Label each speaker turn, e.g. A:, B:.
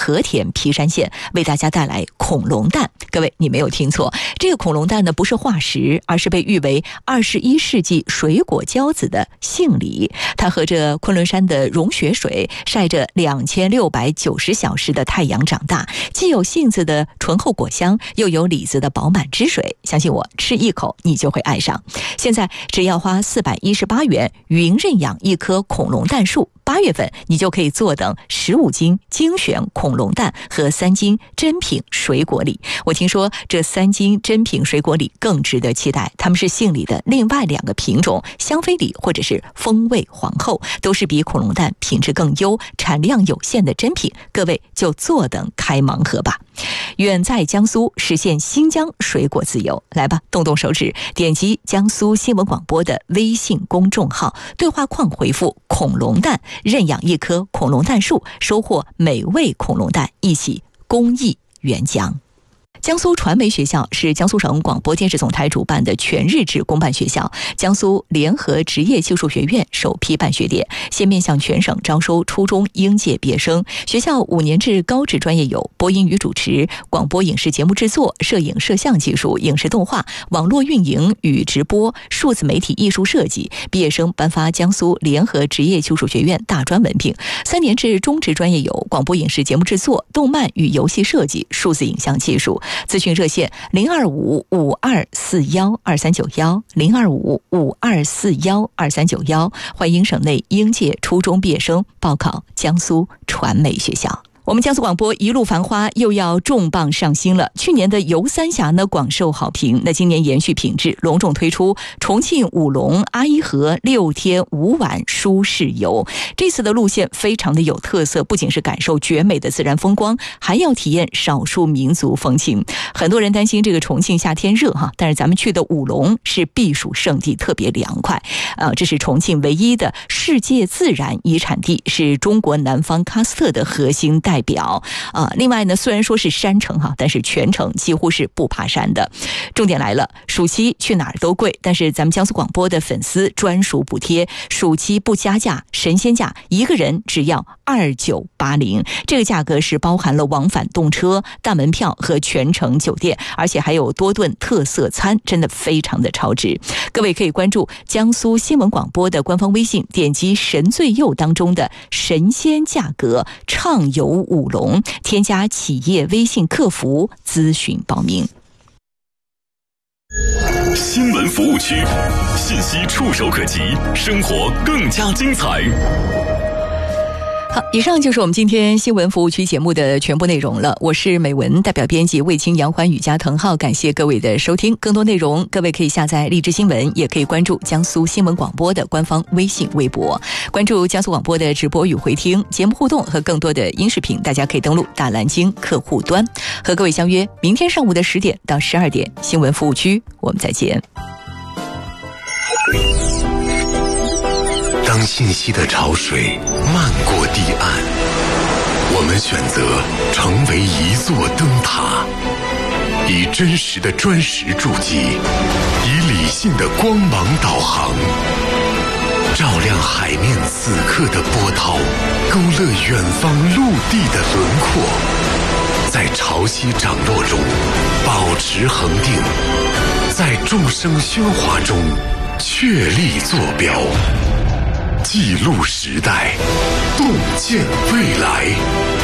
A: 和田皮山县为大家带来恐龙蛋。各位，你没有听错，这个恐龙蛋呢不是化石，而是被誉为21世纪水果骄子的杏梨。它和着昆仑山的融雪水，晒着2690小时的太阳长大，既有杏子的醇厚果香，又有李子的饱满汁水。相信我，吃一口你就会爱上。现在只要花418元云认养一棵恐龙蛋树，8月份你就可以坐等15斤精选恐龙蛋和3斤珍品水果礼。我听说这3斤珍品水果礼更值得期待，它们是杏里的另外2个品种，香妃梨或者是风味皇后，都是比恐龙蛋品质更优、产量有限的珍品。各位就坐等开盲盒吧。远在江苏，实现新疆水果自由，来吧，动动手指，点击江苏新闻广播的微信公众号，对话框回复恐龙蛋，认养一棵恐龙蛋树，收获美味恐龙蛋，一起公益援疆。江苏传媒学校是江苏省广播电视总台主办的全日制公办学校，江苏联合职业技术学院首批办学点，现面向全省招收初中应届毕业生。学校5年制高职专业有播音与主持、广播影视节目制作、摄影摄像技术、影视动画、网络运营与直播、数字媒体艺术设计。毕业生颁发江苏联合职业技术学院大专文凭。3年制中职专业有广播影视节目制作、动漫与游戏设计、数字影像技术。咨询热线025-5241-2391 025-5241-2391，欢迎省内应届初中毕业生报考江苏传媒学校。我们江苏广播一路繁花又要重磅上新了，去年的游三峡呢广受好评，那今年延续品质，隆重推出重庆五龙阿依河6天5晚舒适游。这次的路线非常的有特色，不仅是感受绝美的自然风光，还要体验少数民族风情。很多人担心这个重庆夏天热哈，但是咱们去的五龙是避暑胜地，特别凉快。这是重庆唯一的世界自然遗产地，是中国南方喀斯特的核心代表。另外呢，虽然说是山城哈，但是全程几乎是不爬山的。重点来了，暑期去哪儿都贵，但是咱们江苏广播的粉丝专属补贴，暑期不加价，神仙价，一个人只要2980，这个价格是包含了往返动车、大门票和全程酒店，而且还有多顿特色餐，真的非常的超值。各位可以关注江苏新闻广播的官方微信，点击神最右当中的神仙价格畅游五龙，添加企业微信客服咨询报名。
B: 新闻服务区，信息触手可及，生活更加精彩。
A: 好，以上就是我们今天新闻服务区节目的全部内容了。我是美文，代表编辑卫青、杨欢、雨佳、滕浩，感谢各位的收听。更多内容，各位可以下载荔枝新闻，也可以关注江苏新闻广播的官方微信、微博，关注江苏广播的直播与回听节目互动和更多的音视频，大家可以登录大蓝鲸客户端。和各位相约明天上午的10点到12点，新闻服务区，我们再见。
C: 当信息的潮水漫过堤岸，我们选择成为一座灯塔，以真实的砖石筑基，以理性的光芒导航，照亮海面此刻的波涛，勾勒远方陆地的轮廓，在潮汐涨落中保持恒定，在众生喧哗中确立坐标，记录时代，洞见未来。